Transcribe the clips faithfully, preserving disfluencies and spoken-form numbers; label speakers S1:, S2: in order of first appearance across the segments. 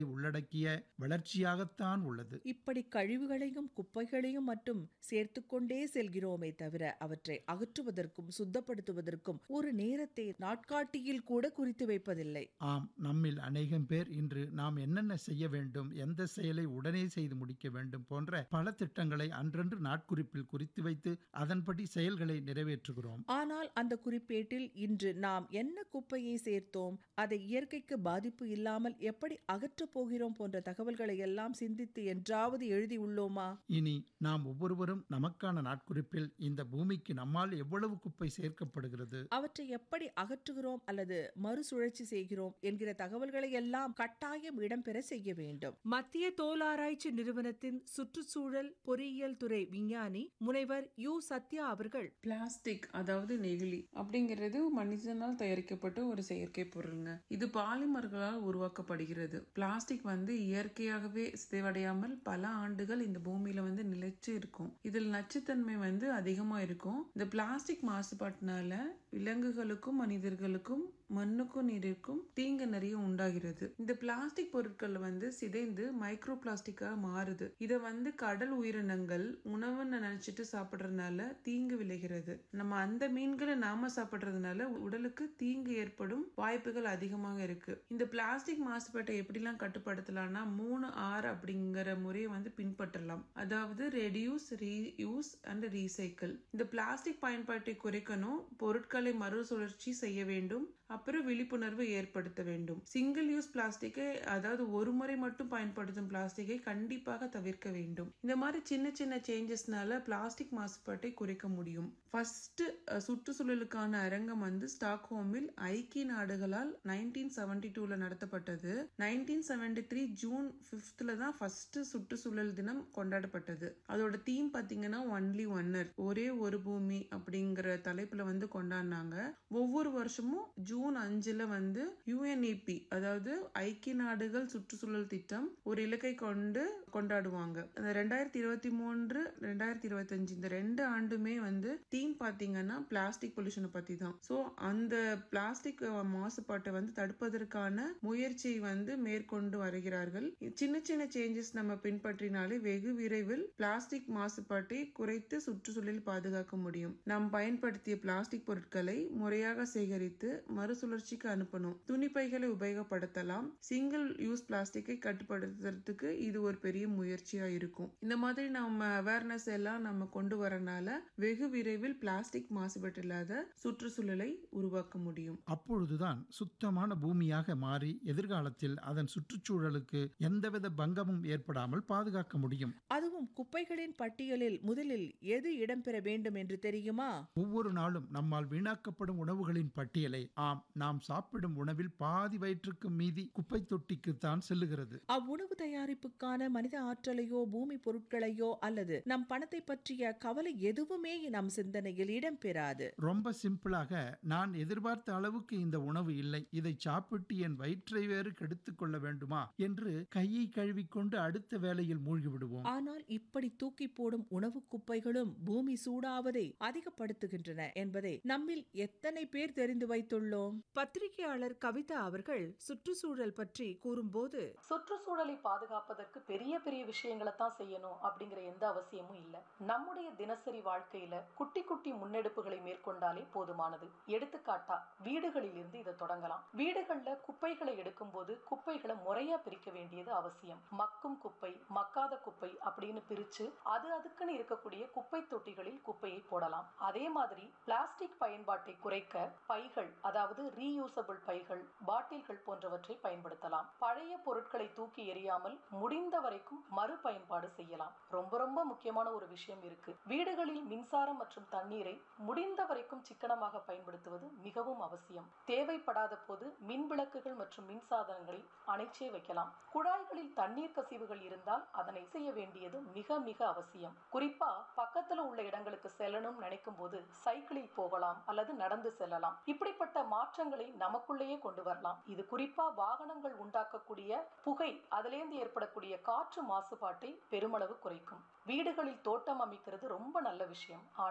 S1: உள்ளடக்கிய வளர்ச்சியாகத்தான் உள்ளது.
S2: இப்படி கழிவுகளையும் குப்பைகளையும் மட்டும் சேர்த்துக்கொண்டே செல்கிறோமே தவிர அவற்றை அகற்றுவதற்கும் சுத்தப்படுத்துவதற்கும் ஒரு நேரத்தை நாட்காட்டியில் கூட குறித்து வைப்பதில்லை.
S1: ஆம், நம்மில் அநேகம் பேர் இன்று நாம் என்னென்ன செய்ய வேண்டும், எந்த செயலை உடனே செய்து முடிக்க வேண்டும் போன்ற பல திட்டங்களை அன்றன்று நாட்குறிப்பில் குறித்து வைத்து அதன்படி செயல்களை நிறைவேற்றுகிறோம்.
S2: ஆனால் அந்த குறிப்பேட்டில் இன்று நாம் என்ன குப்பையை சேர்த்தோம், அதை இயற்கைக்கு பாதிப்பு இல்லாமல் எப்படி அகற்றப் போகிறோம் போன்ற தகவல்களை எல்லாம் சிந்தித்து என்றாவது எழுதி உள்ளோமா?
S1: இனி நாம் ஒவ்வொருவரும் நமக்கான நாட்குறிப்பில் இந்த பூமிக்கு நம்மால் எவ்வளவு குப்பை சேர்க்கப்படுகிறது,
S2: அவற்றை எப்படி அகற்றுகிறோம் அல்லது மறுசுழற்சி செய்கிறோம் என்கிற தகவல்களை எல்லாம் கட்டாயம் இடம்பெற செய்ய வேண்டும். மத்திய தோலாராய்ச்சி நிறுவனத்தின் சுற்றுச்சூழல் பொறியியல் துறை விஞ்ஞானி முனைவர் யு சத்யா அவர்கள்,
S3: பிளாஸ்டிக் அதாவது நெகிழி அப்படிங்கிறது மனிதனால் தயாரிக்கப்பட்ட ஒரு செயற்கை பொருளுங்க. இது பாலிமர்களால் உருவாக்கப்படுகிறது. பிளாஸ்டிக் வந்து இயற்கையாகவே சிதைவடையாமல் பல ஆண்டுகள் இந்த பூமியில வந்து நிலைச்சு இருக்கும். இதில் நச்சுத்தன்மை வந்து அதிகமா இருக்கும். இந்த பிளாஸ்டிக் மாசுபாட்டினால விலங்குகளுக்கும் மனிதர்களுக்கும் மண்ணுக்கும் நீருக்கும் தீங்கு நிறைய உண்டாகிறது. இந்த பிளாஸ்டிக் பொருட்கள் வந்து சிதைந்து மைக்ரோ பிளாஸ்டிக்கா மாறுது. இத வந்து கடல் உயிரினங்கள் உணவு நினைச்சிட்டு சாப்பிடுறதுனால தீங்கு விளைகிறது. நம்ம அந்த மீன்களை நாம சாப்பிடுறதுனால உடலுக்கு தீங்கு ஏற்படும் வாய்ப்புகள் அதிகமாக இருக்கு. இந்த பிளாஸ்டிக் மாசுபாட்டை எப்படிலாம் கட்டுப்படுத்தலாம்னா மூணு ஆர் அப்படிங்கிற முறையை வந்து பின்பற்றலாம். அதாவது ரெடியூஸ், ரீயூஸ் அண்ட் ரீசைக்கிள். இந்த பிளாஸ்டிக் பயன்பாட்டை குறைக்கணும், பொருட்களை மறுசுழற்சி செய்ய வேண்டும், அப்புறம் விழிப்புணர்வு ஏற்படுத்த வேண்டும். சிங்கிள் யூஸ் பிளாஸ்டிக்கை அதாவது ஒரு முறை மட்டும் பயன்படுத்தும் பிளாஸ்டிக்கை கண்டிப்பாக தவிர்க்க வேண்டும். இந்த மாதிரி சின்ன சின்ன சேஞ்சஸ்னால பிளாஸ்டிக் மாசுபாட்டை குறைக்க முடியும். ஃபர்ஸ்ட் சுற்றுச்சூழலுக்கான அரங்கம் வந்து ஸ்டாக்ஹோமில் ஐக்கிய நாடுகளால் நைன்டீன் செவன்டி டூல நடத்தப்பட்டது. நைன்டீன் செவன்டி த்ரீ ஜூன் பிப்த்ல தான் ஃபர்ஸ்ட் சுற்றுச்சூழல் தினம் கொண்டாடப்பட்டது. அதோட தீம் பாத்தீங்கன்னா ஒன்லி ஒன் எர்த், ஒரே ஒரு பூமி அப்படிங்கிற தலைப்புல வந்து கொண்டாடினாங்க. ஒவ்வொரு வருஷமும் ஜூன் அஞ்சுல வந்து யுஎன்இபி அதாவது ஐக்கிய நாடுகள் சுற்றுச்சூழல் திட்டம் ஒரு இலக்கை கொண்டு கொண்டாடுவாங்க. ரெண்டாயிரத்தி இருபத்தி மூன்று ரெண்டாயிரத்தி இருபத்தி அஞ்சு இந்த ரெண்டு ஆண்டுமே வந்து தீம் பாத்தீங்கன்னா பிளாஸ்டிக் பொல்யூஷனை பத்தி தான். சோ அந்த பிளாஸ்டிக் மாசுபாட்டை வந்து தடுப்பதற்கான முயற்சியை வந்து மேற்கொண்டு வருகிறார்கள். சின்ன சின்ன சேஞ்சஸ் நம்ம பின்பற்றினாலே வெகு விரைவில் பிளாஸ்டிக் மாசுபாட்டை குறைத்து சுற்றுச்சூழலில் பாதுகாக்க முடியும். நாம் பயன்படுத்திய பிளாஸ்டிக் பொருட்களை முறையாக சேகரித்து மறுசுழற்சிக்கு அனுப்பணும். துணிப்பைகளை உபயோகப்படுத்தலாம். சிங்கிள் யூஸ் பிளாஸ்டிக்கை கட்டுப்படுத்துறதுக்கு இது ஒரு பெரிய முயற்சியா இருக்கும். இந்த மாதிரி நம்ம அவேர்னஸ் எல்லாம் நம்ம கொண்டு வரனால வெகு விரைவில் பிளாஸ்டிக் மாசுபாடு இல்லாத சுற்றுச்சூழலை உருவாக்க முடியும்.
S1: அப்பொழுதுதான் சுத்தமான பூமியாக மாறி எதிர்காலத்தில் அதன் சுற்றுச்சூழலுக்கு எந்தவித பங்கமும் ஏற்படாமல் பாதுகாக்க முடியும்.
S2: அதுவும் குப்பைகளின் பட்டியலில் முதலில் எது இடம்பெற வேண்டும் என்று தெரியுமா?
S1: ஒவ்வொரு நாளும் நம்மால் வீணாக்கப்படும் உணவுகளின் பட்டியலை, ஆம், நாம் சாப்பிடும் உணவில் பாதி வயிற்றுக்கு மீதி குப்பை தொட்டிக்கு தான் செல்லுகிறது.
S2: அவ்வுணவு தயாரிப்புக்கான மனித ஆற்றலையோ பூமி பொருட்களையோ அல்லது நம் பணத்தை பற்றிய கவலை எதுவுமே நம் சிந்தனையில் இடம்பெறாது.
S1: ரொம்ப சிம்பிளாக, நான் எதிர்பார்த்த அளவுக்கு இந்த உணவு இல்லை, இதை சாப்பிட்டு என் வயிற்றை வேறு கெடுத்துக் கொள்ள வேண்டுமா என்று கையை கழுவிக்கொண்டு அடுத்த வேலையில் மூழ்கிவிடுவோம்.
S2: ஆனால் இப்படி தூக்கி போடும் உணவு குப்பைகளும் பூமி சூடாவதை அதிகப்படுத்துகின்றன என்பதை நம்மில் எத்தனை பேர் தெரிந்து வைத்துள்ளோம்? பத்திரிகையாளர் கவிதா அவர்கள் சுற்றுச்சூழல் பற்றி கூறும்போது,
S4: சுற்றுச்சூழலை பாதுகாப்பதற்கு பெரிய பெரிய விஷயங்களை தான் செய்யணும் அப்படிங்கிற எந்த அவசியமும் இல்லை. நம்முடைய தினசரி வாழ்க்கையில குட்டி குட்டி முன்னெடுப்புகளை மேற்கொண்டாலே போதுமானது. எடுத்துக்காட்டா வீடுகளில் இருந்து இதை தொடங்கலாம். வீடுகள்ல குப்பைகளை எடுக்கும் போது குப்பைகளை முறையா பிரிக்க வேண்டியது அவசியம். மக்கும் குப்பை, மக்காத குப்பை அப்படின்னு பிரிச்சு அது அதுக்குன்னு இருக்கக்கூடிய குப்பை தொட்டிகளில் குப்பையை போடலாம். அதே மாதிரி பிளாஸ்டிக் பயன்பாட்டை குறைக்க பைகள் அதாவது ரீயூசபிள் பைகள், பாட்டில்கள் போன்றவற்றை பயன்படுத்தலாம். பழைய பொருட்களை தூக்கி எறியாமல் முடிந்த வரைக்கும் மறுபயன்பாடு செய்யலாம். ரொம்ப ரொம்ப முக்கியமான ஒரு விஷயம் இருக்கு. வீடுகளில் மின்சாரம் மற்றும் தண்ணீரை முடிந்த வரைக்கும் சிக்கனமாக பயன்படுத்துவது மிகவும் அவசியம். தேவைப்படாத போது மின் விளக்குகள் மற்றும் மின்சாதனங்களை அணைச்சே வைக்கலாம். குழாய்களில் தண்ணீர் கசிவுகள் இருந்தால் அதனை செய்ய வேண்டியது மிக மிக அவசியம். குறிப்பா பக்கத்துல உள்ள இடங்களுக்கு செல்லணும் நினைக்கும் போது சைக்கிளில் போகலாம் அல்லது நடந்து செல்லலாம். இப்படிப்பட்ட மாற்றங்களை நமக்குள்ளேயே கொண்டு வரலாம். இது குறிப்பா வாகனங்கள் உண்டாக்கக்கூடிய புகை, அதிலிருந்து ஏற்படக்கூடிய காற்று மாசுபாட்டை பெருமளவு குறைக்கும். வீடுகளில் தோட்டம் அமைக்கிறது ரொம்ப நல்ல விஷயம். ஆனால்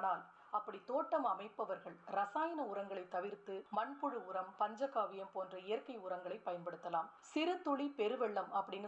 S4: அப்படி தோட்டம் அமைப்பவர்கள் ரசாயன உரங்களை தவிர்த்து மண்புழு உரம், பஞ்சகாவியம் போன்ற இயற்கை உரங்களை பயன்படுத்தலாம். சிறு துளி பெருவெள்ளம் அப்படின்னு